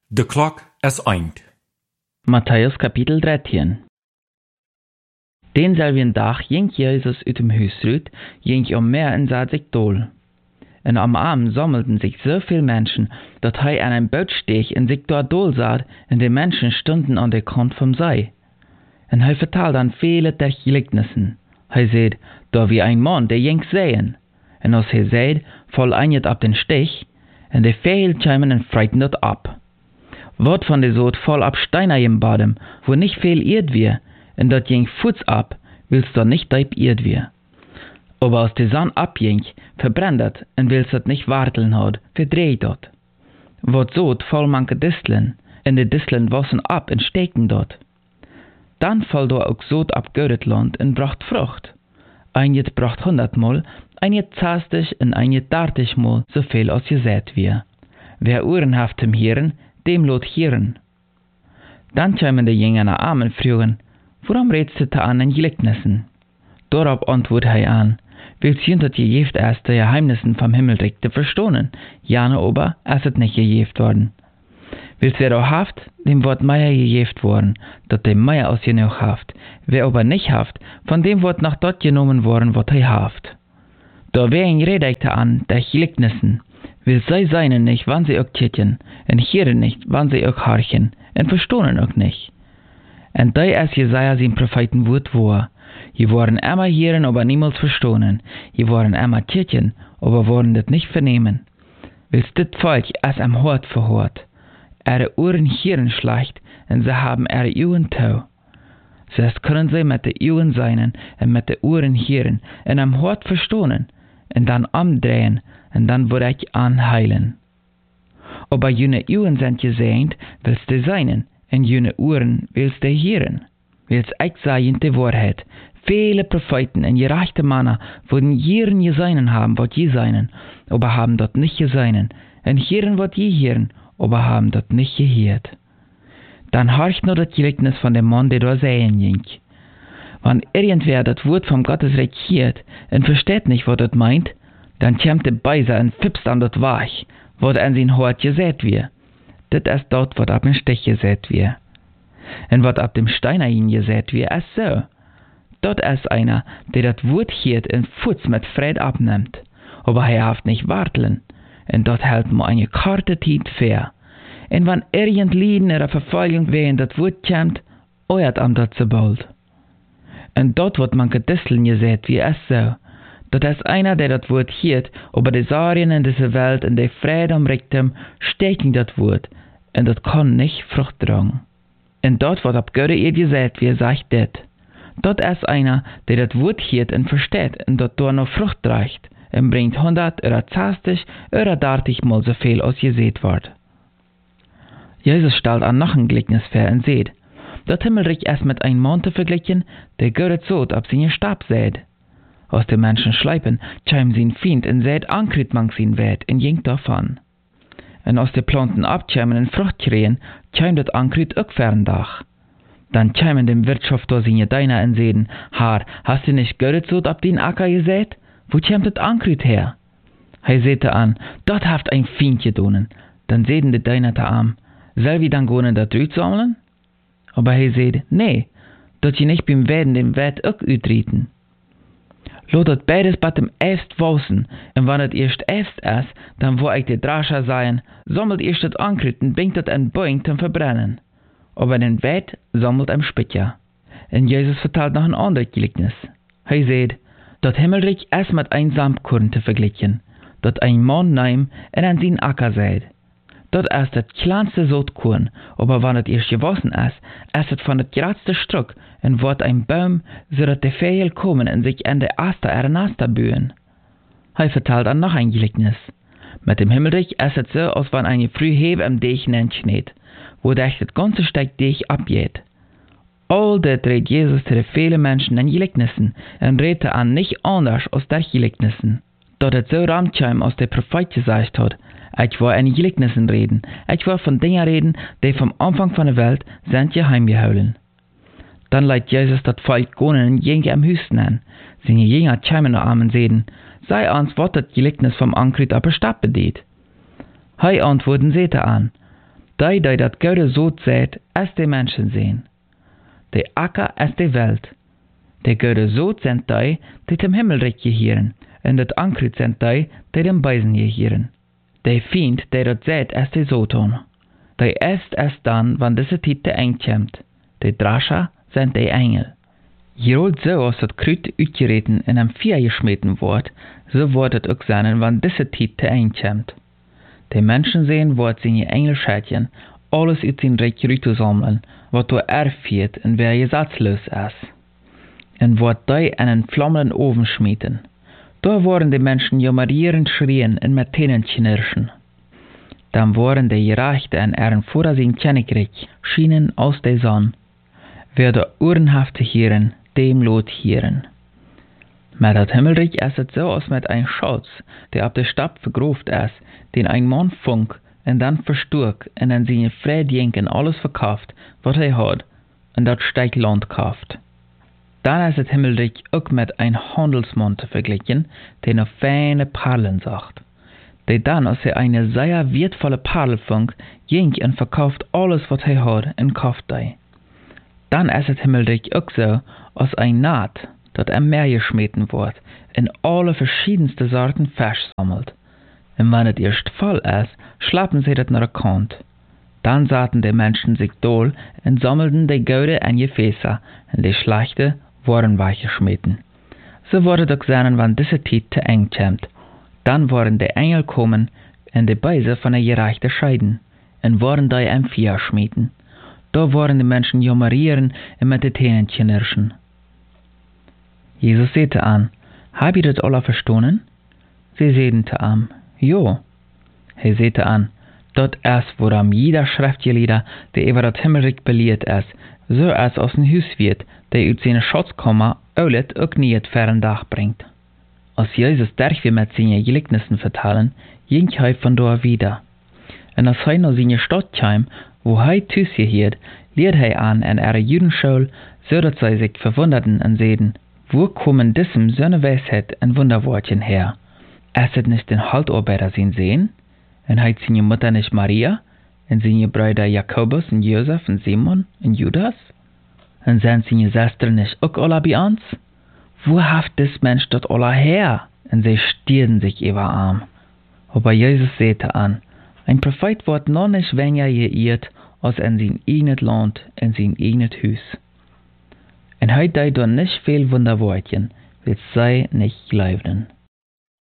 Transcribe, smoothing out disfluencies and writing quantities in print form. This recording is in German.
De klok is eind. Matthäus Kapitel 13. Denselben Tag ging Jesus uit dem Huis uit, ging umher en sah sich dohl. Und am Abend sammelten sich so viele Menschen, dass an einem Boot steg und sich dort dohl sah, und die Menschen stunden an der Kant vom See. Und vertalt dann viele der Gleichnissen. Sagt, da wie ein Mann, der ging sehen. Und als sagt, voll einjet ab den Stich, und die Vögel kämen und freiten dort ab. Wat von der Soot voll ab Steiner im Badem, wo nicht viel Erd wir, und dort ging Fuß ab, willst du nicht deib Erd wir. Aber als die Sonne abging, verbrennt und willst dort nicht warteln hat, verdreht dort. Wat Soot voll manche Disteln, und die Disteln wassen ab und steken dort. Dann fall da auch Soot ab Göretland und bracht Frucht. Einjet bracht 100-mal, einjet 60 und einjet 30-mal so viel als gesät wir. Wer Ohren haft zum Hören, dem lot hören. Dann kämen die Jünger nach Armen fragen, warum redst du an in Gleichnissen? Darauf antwortet er an, willst du dat gejeft erst die Geheimnissen vom Himmelreich zu verstohnen, jane aber es het nicht gejeft worden. Willst wer auch haft, dem wird Meier gejeft worden, dat dem Meier aus genug haft, wer aber nicht haft, von dem wird nach dort genommen worden, wat er haft. Da wer ihn redete an, der Gleichnissen, will sei seinen nicht, wann sie auch täten, und hören nicht, wann sie auch harchen, und verstohnen auch nicht. Und da es Jesaja sein Prophetenwort war, je waren immer hören, aber niemals verstohnen, je waren immer täten, aber waren das nicht vernehmen. Willst dit Volk es am Hort verhört, ihre Ohren hören schlecht, und sie haben ihre Augen tau. Zuerst können sie mit den Augen seinen, und mit den Ohren hören, und am Hort verstohnen, und dann umdrehen, und dann würde ich anheilen. Aber jene Augen sind gesehnt, willst du seinen, und jene Ohren willst du hören. Willst ich sagen die Wahrheit. Viele Propheten und gerechte Männer wurden Jahren geseinen haben, was je seinen, aber haben dort nicht geseinen, und hören, was je hören, aber haben dort nicht gehört. Dann horcht nur das Gleichnis von dem Mann, der da sehen ging. Wenn irgendwer das Wort vom Gottesreich hört und versteht nicht, was das meint, dann kämmt der Beiser und fipst an das Wach, was an sein Hort gesät wird. Das ist dort, was ab dem Stich gesät wird. Und was ab dem Steiner hin gesät wird, ist so. Dort ist einer, der das Wort hört und Fuß mit Fried abnimmt. Aber er haft nicht warteln. Und dort hält man eine karte Zeit fair. Und wenn irgend Lieden oder Verfolgung wegen das Wort kämmt, euert am das so bald. Und dort wird man gedisteln gesät, wie es so. Das ist einer, der das Wort hört, aber die Sarien in dieser Welt und die Freude am Reichtum stecken das Wort, und das kann nicht Frucht tragen. Und dort wird ab Göre ihr gesät, wie sagt das. Dort ist einer, der das Wort hört und versteht, und dort noch Frucht trägt, und bringt 100 oder 60 oder 30 mal so viel, als gesät wird. Jesus stellt an noch ein Gleichnis vor und seht, das Himmelreich ist mit einem Mann zu vergleichen, der Göre Sod ab seinen Stab sät. Aus den Menschen schleipen, käm sein Feind und sät ankrit mang sein Wert und ging davon. Und aus den Planten abkämen und Frucht kriegen, käm das ankrit auch ferndach. Dann kämen dem Wirtschafter seine Deiner und säden, Haar, hast du nicht Göretzot ab den Acker gesät? Wo kämt das ankrit her? Hei säte an, dort haft ein Feind gedonen. Dann säden die Deiner ta am, soll wir dann gonen dat Rüt sammeln? Aber hei säde, nee, dort je nicht beim Werden dem Wert auch ütrieten. Lotet beides bei dem erst wausen, und wenn es erst ist, dann wo ich die Drascher sein, sammelt erst das Ankritten, bringt das ein Boing zum Verbrennen. Aber den Wert sammelt am Spitja. Und Jesus vertelt noch ein anderes Gleichnis. Er sagt, das Himmelreich ist mit einem Samtkorn zu vergleichen, das ein Mann nahm und an seinen Acker sät. Das ist das kleinste Saatkorn, aber wenn es erst gewachsen ist es von das geradste Stück und wird ein Baum, so dass die Vögel kommen und sich an der Aster ihrer Naster bühen. Er vertelt dann noch ein Gleichnis. Mit dem Himmelreich ist es so, als wenn eine Frühhebe am Deich schneit, wo das ganze Stück Deich abgeht. All das redet Jesus zu den vielen Menschen in Gleichnissen und redet an nicht anders als der Gleichnissen. Dort es so ramtschheim aus der Prophet gesagt hat, ich will in Gleichnissen reden, ich will von Dingen reden, die vom Anfang von der Welt sind geheim gehalten. Dann leitet Jesus das Volk gonen und Jünger am Hüsten an. Seine Jünger kämen noch an und sehen, sei uns, was das Gleichnis vom Ankrit aber Stab bedient. Hei antworten seht an, Die dat Gode so seht, als die Menschen sehen. De Acker als die Welt. De Gode so sind die dem Himmelreich gehieren, en dat Ankruid sind die dem Beisen gehieren. De Fiend, dat seht als die Soton. Die est erst dann, wann diese Zeit te eng kommt. De Drascher sind die Engel. Jerold so als dat Krut uitgereten en am Vier geschmeten wordt, so wordt het ook zijn, wann diese Zeit te eng kommt. De Menschen sehen, wordt zijn Engelschädchen, alles uit zijn Reich rüte wat door erfiert en wer gesatzlos is. En wordt die in een vlammenden Oven schmieten. Da worden die Menschen jammerierend schrien en met tenen knirschen. Dan worden de Gerechten en ihren Führer zijn Königreich schienen aus der Sonne. Wer de Ohrenhafte hieren, dem lot hieren. Met het Himmelreich is het zo als met een Schatz, der op de stap vergroofd is, den ein Mann funk en dan versturk en dan zijn vrijdenken alles verkauft, wat hij had, en dat steigt Land kauft. Dan is het Himmelreich ook met een Handelsmann te vergleichen, der noch feine Perlen sagt. Der dann, als er eine sehr wertvolle Perle funk, ging en verkauft alles wat hij had en kauft die. Dan is het Himmelreich ook zo als ein Naht, dat am Meer geschmeten wordt, en alle verschiedenste Sorten Fisch sammelt. En wann het eerst voll is, schlappen sie dat naar de kant. Dan zaten de Menschen sich dool en sammelten de Goude en Gefäße, en de Schlechte worden weggeschmeten. So wurde ook zijn wann diese Tijd te eng kommt. Dan worden de Engel komen en de Beise van de Gerechte scheiden, en worden die am Vier schmieden. Da worden de Menschen jammerieren en met de tenen knirschen. Jesus sagte an, hab ihr das alle verstanden? Sie sagten zu ihm, jo. Er sagte an, dort ist, woran jeder Schriftgelehrter, der über das Himmelreich belehrt ist, so als aus ein Haus wird, der uit seine Schatzkammer alles auch nie het fern Dach bringt. Als Jesus derg mit seinen Gleichnissen vertellen, ging er von dort wieder. Und als er nach seiner Stadt kam, wo er zugehiert, lehrt er an in ihrer Judenschule, so dass sie sich verwunderten und sagten, wo kommen diesem so eine Weisheit und Wunderwortchen her? Ist es nicht den Haltarbeiter sein Sehen? Und hat seine Mutter nicht Maria? Und seine Brüder Jakobus und Josef und Simon und Judas? Und sind seine Schwestern nicht auch alle bei uns? Wo haft das Mensch dort alle her? Und sie stierten sich über Arm. Aber Jesus sagte an, ein Prophet wird noch nicht weniger geirrt, als in sein eigenes Land, in sein eigenes Haus. Und heute da nicht viel Wunderwortchen, wird sie nicht glauben.